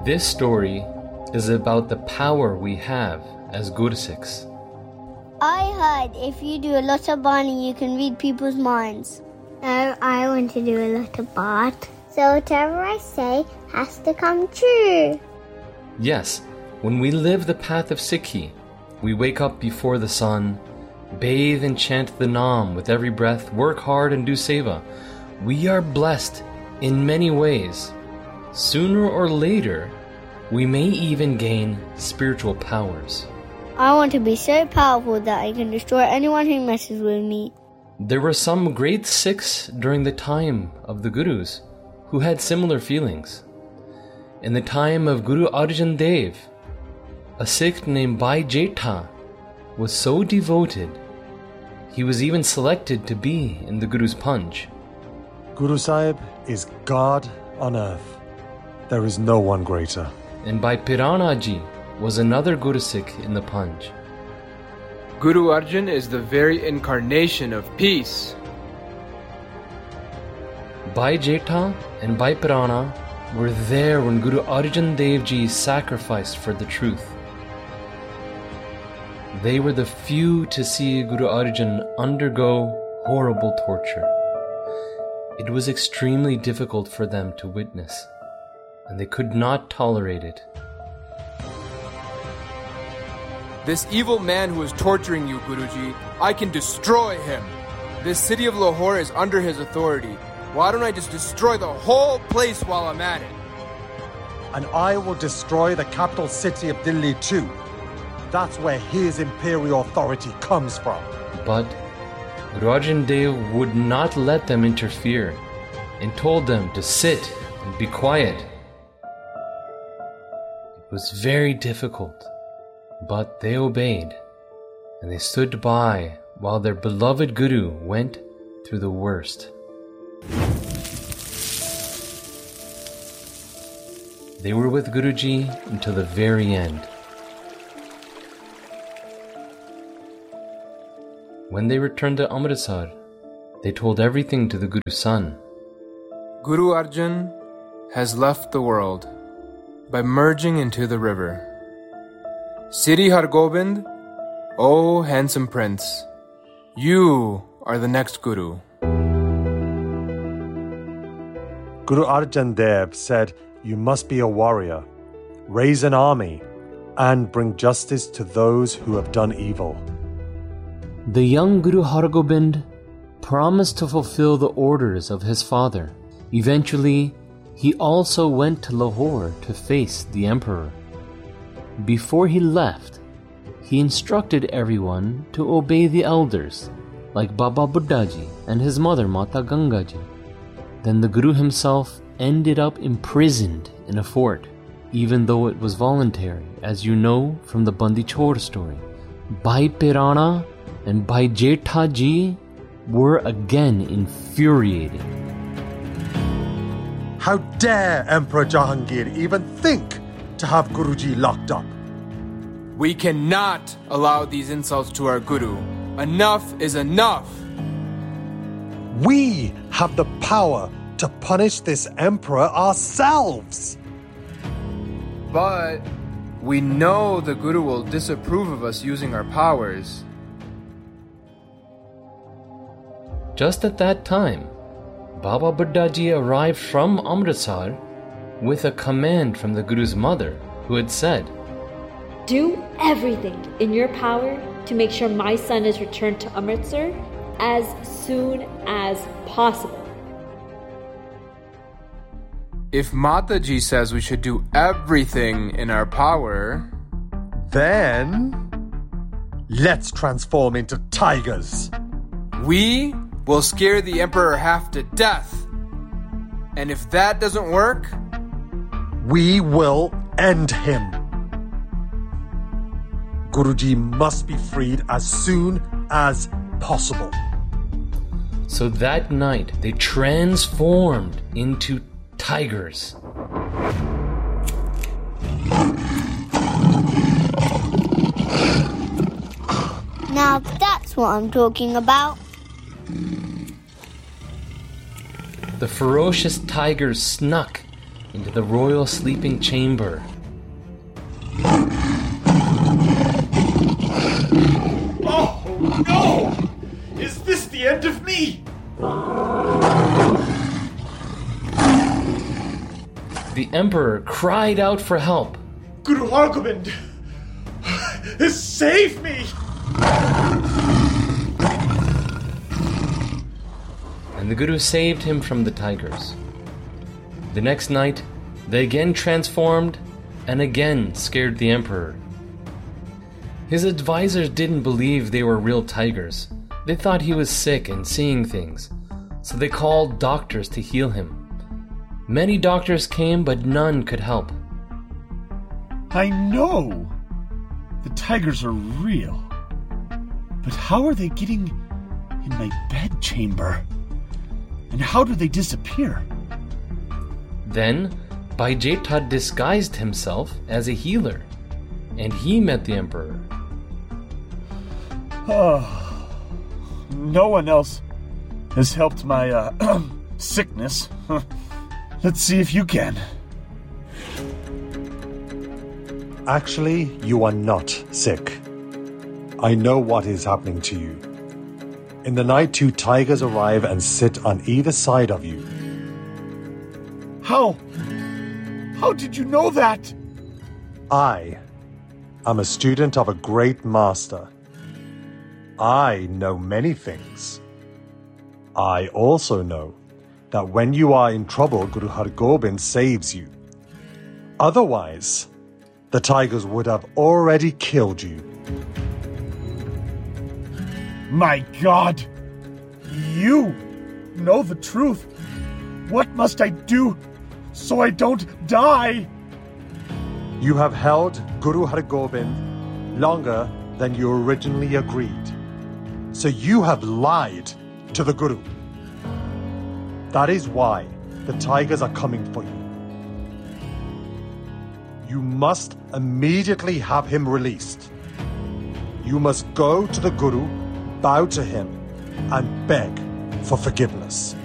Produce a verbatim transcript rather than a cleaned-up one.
This story is about the power we have as Gursikhs. I heard if you do a lot of Bani, you can read people's minds. No, I want to do a lot of bad. So whatever I say has to come true. Yes, when we live the path of Sikhi, we wake up before the sun, bathe and chant the Naam with every breath, work hard and do seva. We are blessed in many ways. Sooner or later, we may even gain spiritual powers. I want to be so powerful that I can destroy anyone who messes with me. There were some great Sikhs during the time of the Gurus who had similar feelings. In the time of Guru Arjan Dev, a Sikh named Bhai Jetha was so devoted, he was even selected to be in the Guru's Panj. Guru Sahib is God on earth. There is no one greater. And Bhai Pirana Ji was another Guru Sikh in the Panj. Guru Arjan is the very incarnation of peace. Bhai Jetha and Bhai Pirana were there when Guru Arjan Dev Ji sacrificed for the truth. They were the few to see Guru Arjan undergo horrible torture. It was extremely difficult for them to witness, and they could not tolerate it. This evil man who is torturing you, Guruji, I can destroy him. This city of Lahore is under his authority. Why don't I just destroy the whole place while I'm at it? And I will destroy the capital city of Delhi too. That's where his imperial authority comes from. But Guru Arjan Dev would not let them interfere and told them to sit and be quiet. It was very difficult. But they obeyed, and they stood by while their beloved Guru went through the worst. They were with Guruji until the very end. When they returned to Amritsar, they told everything to the Guru's son. Guru Arjan has left the world by merging into the river. Siri Hargobind, O handsome prince, you are the next Guru. Guru Arjan Dev said, you must be a warrior, raise an army, and bring justice to those who have done evil. The young Guru Hargobind promised to fulfill the orders of his father. Eventually, he also went to Lahore to face the emperor. Before he left, he instructed everyone to obey the elders, like Baba Buddha Ji and his mother Mata Ganga Ji. Then the Guru himself ended up imprisoned in a fort, even though it was voluntary, as you know from the Bandi Chhor story. Bhai Pirana and Bhai Jetha Ji were again infuriated. How dare Emperor Jahangir even think to have Guruji locked up? We cannot allow these insults to our Guru. Enough is enough. We have the power to punish this emperor ourselves. But we know the Guru will disapprove of us using our powers. Just at that time, Baba Buddha Ji arrived from Amritsar with a command from the Guru's mother, who had said, do everything in your power to make sure my son is returned to Amritsar as soon as possible. If Mataji says we should do everything in our power, then let's transform into tigers. We will scare the emperor half to death. And if that doesn't work, we will end him. Guruji must be freed as soon as possible. So that night they transformed into tigers. Now that's what I'm talking about. The ferocious tigers snuck into the royal sleeping chamber. Oh, no! Is this the end of me? The emperor cried out for help. Guru Hargobind! Save me! And the Guru saved him from the tigers. The next night, they again transformed and again scared the emperor. His advisors didn't believe they were real tigers. They thought he was sick and seeing things, so they called doctors to heal him. Many doctors came, but none could help. I know the tigers are real, but how are they getting in my bedchamber? And how do they disappear? Then, Baijetha disguised himself as a healer, and he met the emperor. Oh, no one else has helped my uh, sickness. Let's see if you can. Actually, you are not sick. I know what is happening to you. In the night, two tigers arrive and sit on either side of you. How? How did you know that? I am a student of a great master. I know many things. I also know that when you are in trouble, Guru Hargobind saves you. Otherwise, the tigers would have already killed you. My God! You know the truth. What must I do so I don't die? You have held Guru Hargobind longer than you originally agreed. So you have lied to the Guru. That is why the tigers are coming for you. You must immediately have him released. You must go to the Guru, bow to him, and beg for forgiveness.